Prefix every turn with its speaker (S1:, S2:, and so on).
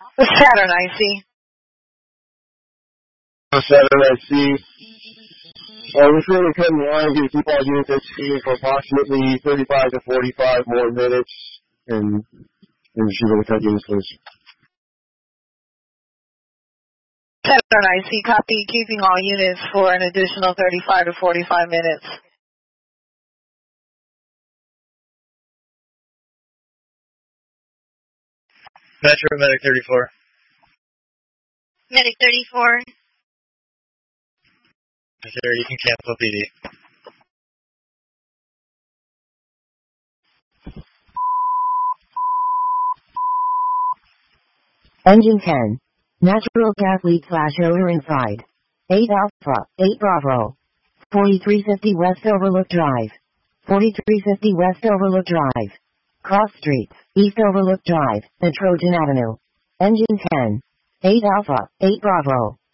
S1: Saturn IC.
S2: Saturn IC. We're currently cutting the line. Going to keep all units executing for approximately 35 to 45 more minutes. And she's going to cut units loose.
S1: Saturn IC, copy. Keeping all units for an additional 35 to 45 minutes.
S3: Metro, Medic 34.
S4: Medic 34.
S3: Sir, you can cancel PD.
S5: Engine 10. Natural gas leak flash odor inside. 8 Alpha, 8 Bravo. 4350 West Overlook Drive. 4350 West Overlook Drive. Cross Streets, East Overlook Drive, and Trojan Avenue. Engine 10. 8 Alpha, 8 Bravo.